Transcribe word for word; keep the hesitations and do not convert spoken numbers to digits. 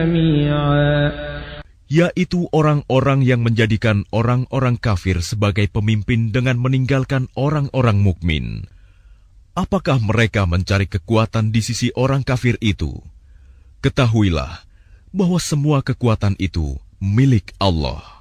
yaitu orang-orang yang menjadikan orang-orang kafir sebagai pemimpin dengan meninggalkan orang-orang mukmin. Apakah mereka mencari kekuatan di sisi orang kafir itu? Ketahuilah bahwa semua kekuatan itu milik Allah.